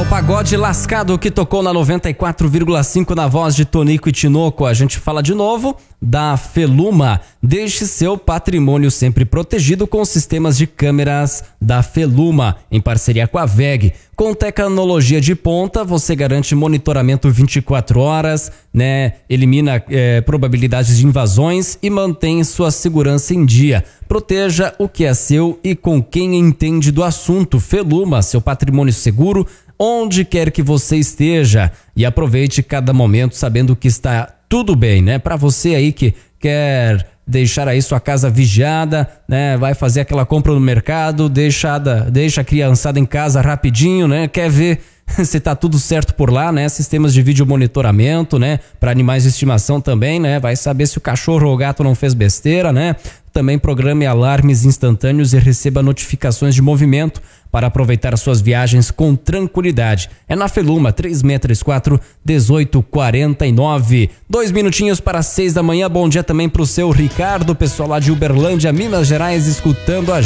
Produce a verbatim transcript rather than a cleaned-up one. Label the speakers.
Speaker 1: Pagode Lascado, que tocou na noventa e quatro vírgula cinco na voz de Tonico e Tinoco. A gente fala de novo da Feluma. Deixe seu patrimônio sempre protegido com sistemas de câmeras da Feluma, em parceria com a V E G. Com tecnologia de ponta, você garante monitoramento vinte e quatro horas, né? Elimina é, probabilidades de invasões e mantém sua segurança em dia. Proteja o que é seu e com quem entende do assunto. Feluma, seu patrimônio seguro, onde quer que você esteja, e aproveite cada momento sabendo que está tudo bem, né? Para você aí que quer deixar aí sua casa vigiada, né? Vai fazer aquela compra no mercado, deixa, deixa a criançada em casa rapidinho, né? Quer ver se tá tudo certo por lá, né? Sistemas de vídeo monitoramento, né? Para animais de estimação também, né? Vai saber se o cachorro ou o gato não fez besteira, né? Também programe alarmes instantâneos e receba notificações de movimento para aproveitar as suas viagens com tranquilidade. É na Feluma, três seis três quatro, um oito quatro nove. Dois minutinhos para seis da manhã. Bom dia também pro seu Ricardo, pessoal lá de Uberlândia, Minas Gerais, escutando a gente.